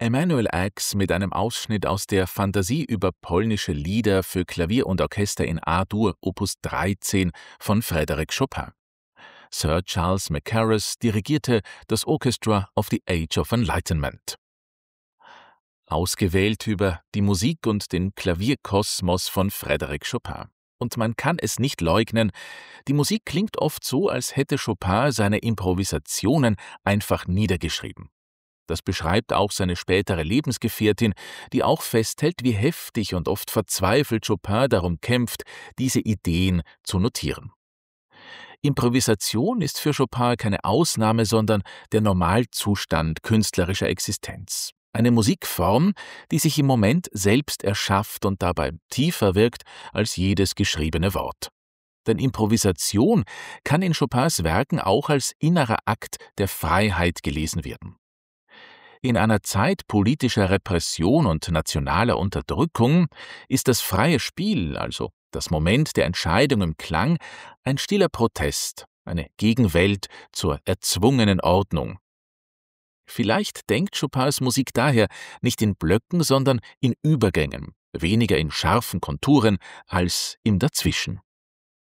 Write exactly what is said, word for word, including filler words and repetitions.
Emanuel Ax mit einem Ausschnitt aus der Fantasie über polnische Lieder für Klavier und Orchester in A-Dur Opus dreizehn von Frédéric Chopin. Sir Charles Mackerras dirigierte das Orchestra of the Age of Enlightenment. Ausgewählt über die Musik und den Klavierkosmos von Frédéric Chopin. Und man kann es nicht leugnen, die Musik klingt oft so, als hätte Chopin seine Improvisationen einfach niedergeschrieben. Das beschreibt auch seine spätere Lebensgefährtin, die auch festhält, wie heftig und oft verzweifelt Chopin darum kämpft, diese Ideen zu notieren. Improvisation ist für Chopin keine Ausnahme, sondern der Normalzustand künstlerischer Existenz. Eine Musikform, die sich im Moment selbst erschafft und dabei tiefer wirkt als jedes geschriebene Wort. Denn Improvisation kann in Chopins Werken auch als innerer Akt der Freiheit gelesen werden. In einer Zeit politischer Repression und nationaler Unterdrückung ist das freie Spiel, also das Moment der Entscheidung im Klang, ein stiller Protest, eine Gegenwelt zur erzwungenen Ordnung. Vielleicht denkt Chopins Musik daher nicht in Blöcken, sondern in Übergängen, weniger in scharfen Konturen als im Dazwischen.